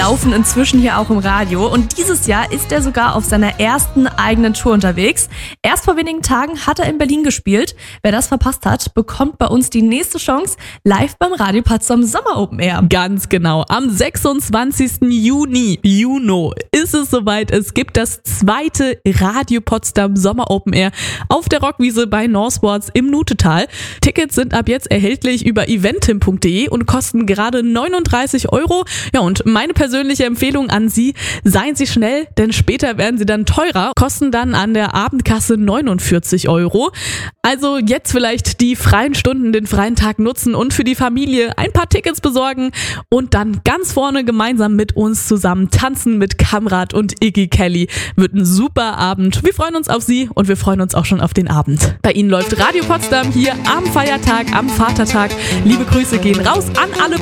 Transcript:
laufen inzwischen hier auch im Radio und dieses Jahr ist er sogar auf seiner ersten eigenen Tour unterwegs. Erst vor wenigen Tagen hat er in Berlin gespielt. Wer das verpasst hat, bekommt bei uns die nächste Chance live beim Radio Potsdam Sommer Open Air. Ganz genau, am 26. Juni ist es soweit. Es gibt das zweite Radio Potsdam Sommer Open Air auf der Rockwiese bei Northwards im Nutetal. Tickets sind ab jetzt erhältlich über eventim.de und kosten gerade 39 €. Ja, und meine persönliche Empfehlung an Sie, seien Sie schnell, denn später werden sie dann teurer, kosten dann an der Abendkasse 49 €. Also jetzt vielleicht die freien Stunden, den freien Tag nutzen und für die Familie ein paar Tickets besorgen und dann ganz vorne gemeinsam mit uns zusammen tanzen mit Kamrat und Iggy Kelly. Wird ein super Abend. Wir freuen uns auf Sie und wir freuen uns auch schon auf den Abend. Bei Ihnen läuft Radio Potsdam hier am Feiertag, am Vatertag. Liebe Grüße gehen raus an alle